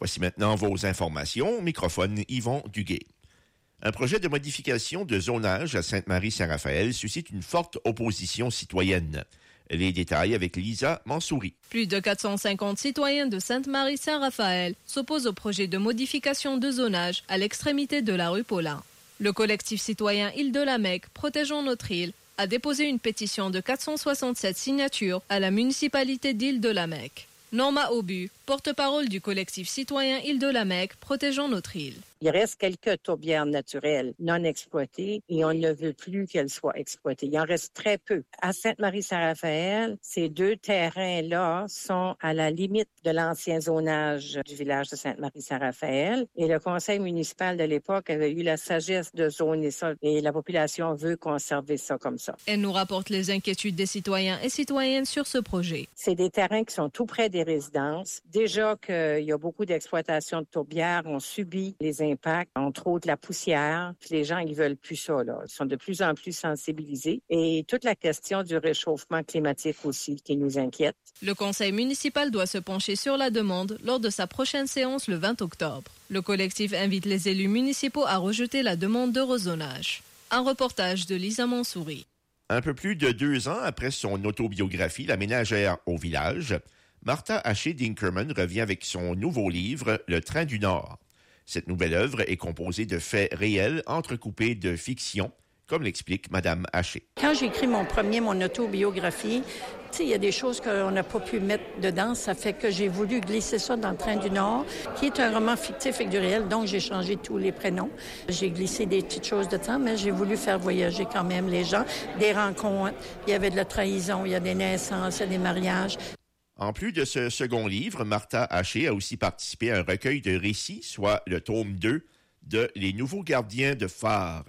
Voici maintenant vos informations. Au microphone, Yvon Duguay. Un projet de modification de zonage à Sainte-Marie-Saint-Raphaël suscite une forte opposition citoyenne. Les détails avec Lisa Mansouri. Plus de 450 citoyens de Sainte-Marie-Saint-Raphaël s'opposent au projet de modification de zonage à l'extrémité de la rue Paulin. Le collectif citoyen Île-de-la-Mecque, Protégeons notre île, a déposé une pétition de 467 signatures à la municipalité d'Île-de-la-Mecque. Norma Aubu, porte-parole du collectif citoyen Île-de-la-Mecque, Protégeons notre île. Il reste quelques tourbières naturelles non exploitées et on ne veut plus qu'elles soient exploitées. Il en reste très peu. À Sainte-Marie-Saint-Raphaël, ces deux terrains-là sont à la limite de l'ancien zonage du village de Sainte-Marie-Saint-Raphaël et le conseil municipal de l'époque avait eu la sagesse de zoner ça et la population veut conserver ça comme ça. Elle nous rapporte les inquiétudes des citoyens et citoyennes sur ce projet. C'est des terrains qui sont tout près des résidences. Déjà qu'il y a beaucoup d'exploitation de tourbières, on subit les impacts, entre autres la poussière. Puis les gens, ils veulent plus ça, là. Ils sont de plus en plus sensibilisés. Et toute la question du réchauffement climatique aussi qui nous inquiète. Le conseil municipal doit se pencher sur la demande lors de sa prochaine séance le 20 octobre. Le collectif invite les élus municipaux à rejeter la demande de rezonage. Un reportage de Lisa Mansouri. Un peu plus de 2 ans après son autobiographie, La ménagère au village, Martha Haché Dinkerman revient avec son nouveau livre, Le Train du Nord. Cette nouvelle œuvre est composée de faits réels entrecoupés de fiction, comme l'explique Mme Haché. Quand j'ai écrit mon autobiographie, il y a des choses qu'on n'a pas pu mettre dedans. Ça fait que j'ai voulu glisser ça dans Le Train du Nord, qui est un roman fictif avec du réel, donc j'ai changé tous les prénoms. J'ai glissé des petites choses de temps, mais j'ai voulu faire voyager quand même les gens. Des rencontres, il y avait de la trahison, il y a des naissances, il y a des mariages. En plus de ce second livre, Martha Haché a aussi participé à un recueil de récits, soit le tome 2 de Les Nouveaux Gardiens de Phare.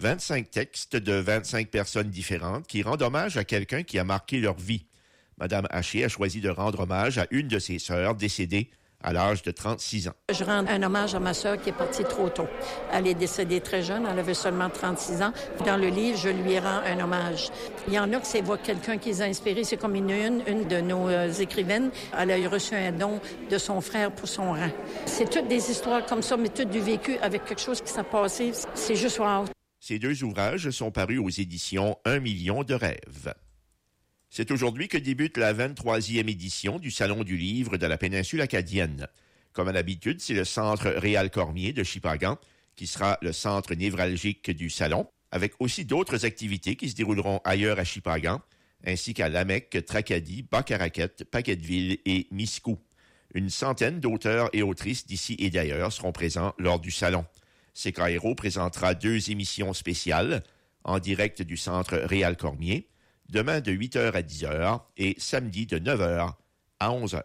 25 textes de 25 personnes différentes qui rendent hommage à quelqu'un qui a marqué leur vie. Madame Haché a choisi de rendre hommage à une de ses sœurs décédée à l'âge de 36 ans. Je rends un hommage à ma sœur qui est partie trop tôt. Elle est décédée très jeune, elle avait seulement 36 ans. Dans le livre, je lui rends un hommage. Il y en a que c'est quelqu'un qui les a inspirés. C'est comme une de nos écrivaines. Elle a reçu un don de son frère pour son rang. C'est toutes des histoires comme ça, mais toutes du vécu avec quelque chose qui s'est passé. C'est juste wow. Ces 2 ouvrages sont parus aux éditions 1 million de rêves. C'est aujourd'hui que débute la 23e édition du Salon du livre de la péninsule acadienne. Comme à l'habitude, c'est le Centre Réal Cormier de Shippagan qui sera le centre névralgique du salon, avec aussi d'autres activités qui se dérouleront ailleurs à Shippagan, ainsi qu'à Lamec, Tracadie, Bas-Caraquette, Paquetteville et Miscou. Une centaine d'auteurs et autrices d'ici et d'ailleurs seront présents lors du salon. CKRO présentera 2 émissions spéciales en direct du Centre Réal Cormier, demain de 8h à 10h et samedi de 9h à 11h.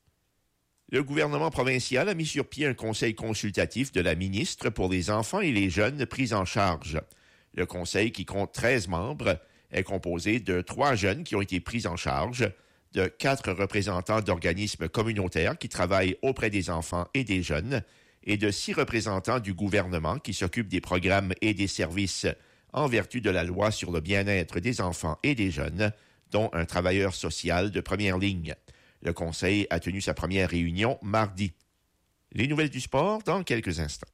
Le gouvernement provincial a mis sur pied un conseil consultatif de la ministre pour les enfants et les jeunes pris en charge. Le conseil, qui compte 13 membres, est composé de 3 jeunes qui ont été pris en charge, de 4 représentants d'organismes communautaires qui travaillent auprès des enfants et des jeunes, et de 6 représentants du gouvernement qui s'occupent des programmes et des services en vertu de la loi sur le bien-être des enfants et des jeunes, dont un travailleur social de première ligne. Le Conseil a tenu sa première réunion mardi. Les nouvelles du sport dans quelques instants.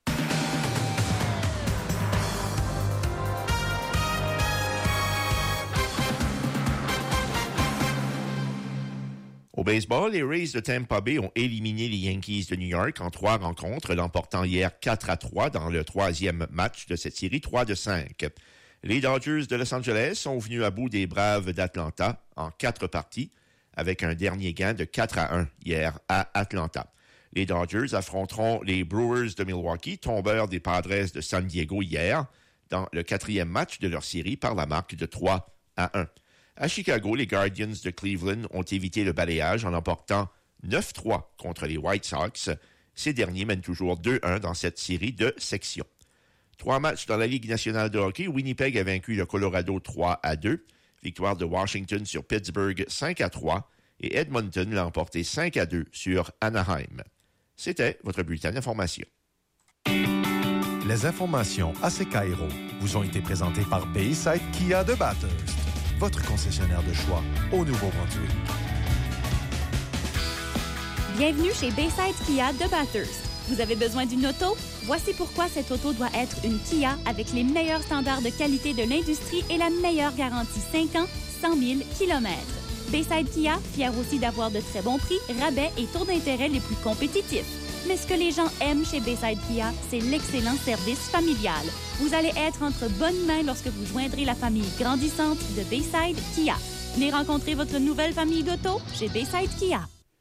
Au baseball, les Rays de Tampa Bay ont éliminé les Yankees de New York en 3 rencontres, l'emportant hier 4-3 dans le 3e match de cette série 3-5. Les Dodgers de Los Angeles sont venus à bout des Braves d'Atlanta en 4 parties, avec un dernier gain de 4-1 hier à Atlanta. Les Dodgers affronteront les Brewers de Milwaukee, tombeurs des Padres de San Diego hier, dans le 4e match de leur série par la marque de 3-1. À Chicago, les Guardians de Cleveland ont évité le balayage en emportant 9-3 contre les White Sox. Ces derniers mènent toujours 2-1 dans cette série de sections. 3 matchs dans la Ligue nationale de hockey. Winnipeg a vaincu le Colorado 3-2. Victoire de Washington sur Pittsburgh 5-3. Et Edmonton l'a emporté 5-2 sur Anaheim. C'était votre bulletin d'information. Les informations à CKRO vous ont été présentées par Bayside Kia de Bathurst, votre concessionnaire de choix au Nouveau-Brunswick. Bienvenue chez Bayside Kia de Bathurst. Vous avez besoin d'une auto? Voici pourquoi cette auto doit être une Kia avec les meilleurs standards de qualité de l'industrie et la meilleure garantie 5 ans, 100 000 km. Bayside Kia, fier aussi d'avoir de très bons prix, rabais et taux d'intérêt les plus compétitifs. Mais ce que les gens aiment chez Bayside Kia, c'est l'excellent service familial. Vous allez être entre bonnes mains lorsque vous joindrez la famille grandissante de Bayside Kia. Venez rencontrer votre nouvelle famille d'auto chez Bayside Kia.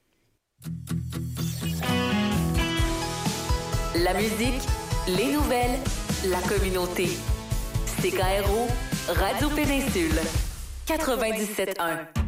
La musique, les nouvelles, la communauté. CKRO, Radio Péninsule, 97.1.